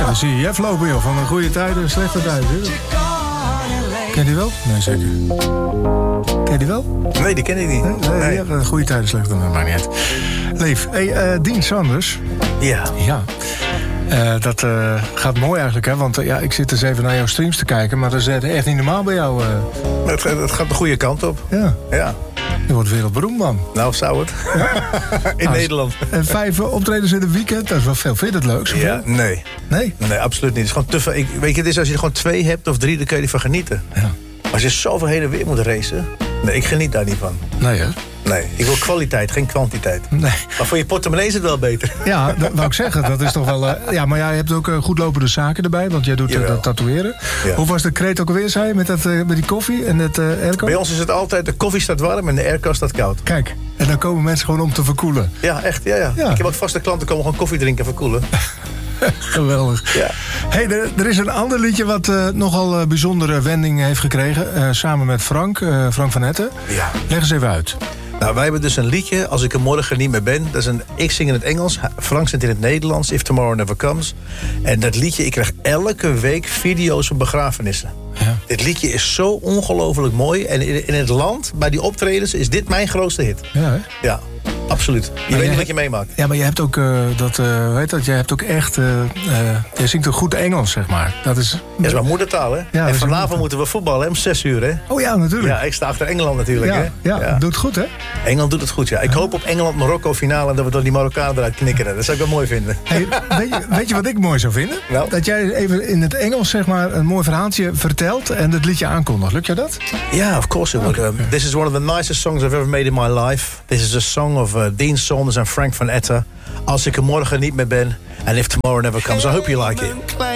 Ja, dan zie je Jeff lopen, joh. Van een goede tijden en slechte tijden. Ken je die wel? Nee, zeker. Ken je die wel? Nee, die ken ik niet. Nee. Ja, goede tijden, slechte tijden, maar niet uit. Leef. Hey, Dean Sanders. Ja. Dat gaat mooi eigenlijk, hè? Want ik zit eens even naar jouw streams te kijken, maar dat is echt niet normaal bij jou. Het gaat de goede kant op. Ja. Je wordt wereldberoemd, man. Nou, zou het. Ja? In Nederland. En 5 optredens in een weekend, dat is wel veel. Vind je het leuk? Ja, nee. Nee? Nee, absoluut niet. Het is gewoon te veel. Weet je, het is als je er gewoon 2 hebt of 3, dan kun je ervan genieten. Ja. Maar als je zoveel heen en weer moet racen, nee, ik geniet daar niet van. Nee, hè? Nee, ik wil kwaliteit, geen kwantiteit. Nee. Maar voor je portemonnee is het wel beter. Ja, dat wou ik zeggen. Dat is toch wel... ja, maar jij hebt ook goed lopende zaken erbij, want jij doet dat tatoeëren. Ja. Hoe was de kreet ook alweer, zei je, met die koffie en het airco? Bij ons is het altijd, de koffie staat warm en de airco staat koud. Kijk, en dan komen mensen gewoon om te verkoelen. Ja, echt, ja. Ik heb ook vaste klanten komen gewoon koffie drinken en verkoelen. Geweldig. Ja. Hey, er is een ander liedje wat nogal bijzondere wending heeft gekregen. Samen met Frank van Etten. Ja. Leg eens even uit. Nou, wij hebben dus een liedje, Als ik er morgen niet meer ben. Dat is ik zing in het Engels, Frank zingt in het Nederlands, If Tomorrow Never Comes. En dat liedje, ik krijg elke week video's van begrafenissen. Ja. Dit liedje is zo ongelooflijk mooi. En in het land, bij die optredens, is dit mijn grootste hit. Ja, hè? Ja. Absoluut. Je weet niet wat je meemaakt. Ja, maar je hebt ook jij hebt ook echt... je zingt een goed Engels, zeg maar. Dat is mijn moedertaal, hè? Ja, en vanavond moeten we voetballen, om 6 uur, hè? Oh ja, natuurlijk. Ja, ik sta achter Engeland natuurlijk, hè? Ja, doet het goed, hè? Engeland doet het goed, ja. Ik hoop op Engeland-Marokko finale en dat we dan die Marokkanen eruit knikkeren. Dat zou ik wel mooi vinden. Hey, weet je wat ik mooi zou vinden? Nou? Dat jij even in het Engels, zeg maar, een mooi verhaaltje vertelt en het liedje aankondigt. Lukt je dat? Ja, of course it would. This is one of the nicest songs I've ever made in my life. This is a song of Dean Sanders en Frank van Etten. Als ik er morgen niet meer ben. And if tomorrow never comes. I hope you like it.